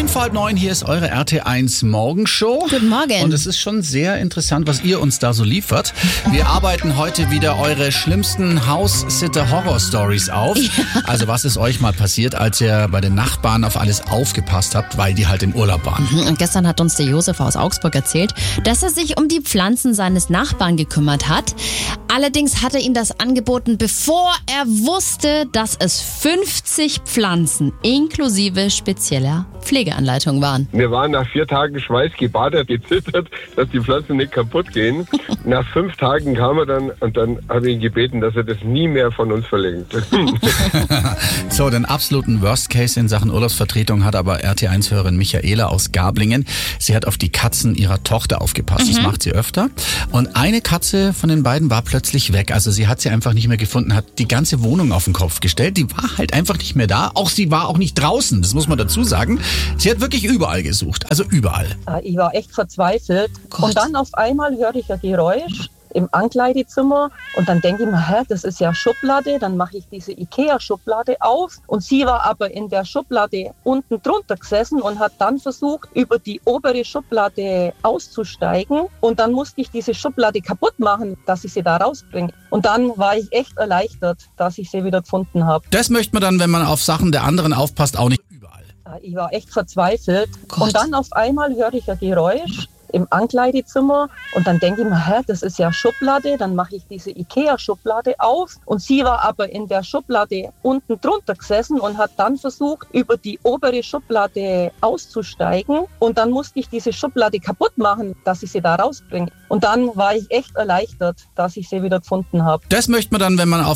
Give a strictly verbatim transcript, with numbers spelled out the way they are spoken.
Fünf vor halb neun, hier ist eure R T eins Morgenshow. Guten Morgen. Und es ist schon sehr interessant, was ihr uns da so liefert. Wir arbeiten heute wieder eure schlimmsten House-Sitter-Horror-Stories auf. Ja. Also was ist euch mal passiert, als ihr bei den Nachbarn auf alles aufgepasst habt, weil die halt im Urlaub waren? Und gestern hat uns der Josef aus Augsburg erzählt, dass er sich um die Pflanzen seines Nachbarn gekümmert hat. Allerdings hat er ihm das angeboten, bevor er wusste, dass es fünfzig Pflanzen inklusive spezieller Pflegeanleitung waren. Wir waren nach vier Tagen schweißgebadet, gezittert, dass die Pflanzen nicht kaputt gehen. Nach fünf Tagen kam er dann und dann habe ich ihn gebeten, dass er das nie mehr von uns verlängert. So, den absoluten Worst Case in Sachen Urlaubsvertretung hat aber R T eins-Hörerin Michaela aus Gablingen. Sie hat auf die Katzen ihrer Tochter aufgepasst. Mhm. Das macht sie öfter. Und eine Katze von den beiden war plötzlich weg. Also sie hat sie einfach nicht mehr gefunden, hat die ganze Wohnung auf den Kopf gestellt. Die war halt einfach nicht mehr da. Auch sie war auch nicht draußen, das muss man dazu sagen. Sie hat wirklich überall gesucht, also überall. Ich war echt verzweifelt. Gott. Und dann auf einmal hörte ich ein Geräusch im Ankleidezimmer und dann denke ich mir, hä, das ist ja Schublade, dann mache ich diese Ikea-Schublade auf und sie war aber in der Schublade unten drunter gesessen und hat dann versucht, über die obere Schublade auszusteigen und dann musste ich diese Schublade kaputt machen, dass ich sie da rausbringe. Und dann war ich echt erleichtert, dass ich sie wieder gefunden habe. Das möchte man dann, wenn man auf Sachen der anderen aufpasst, auch nicht überall. Ich war echt verzweifelt. Gott. Und dann auf einmal hörte ich ein Geräusch im Ankleidezimmer und dann denke ich mir, hä, das ist ja Schublade, dann mache ich diese Ikea-Schublade auf und sie war aber in der Schublade unten drunter gesessen und hat dann versucht, über die obere Schublade auszusteigen und dann musste ich diese Schublade kaputt machen, dass ich sie da rausbringe. Und dann war ich echt erleichtert, dass ich sie wieder gefunden habe. Das möchte man dann, wenn man auf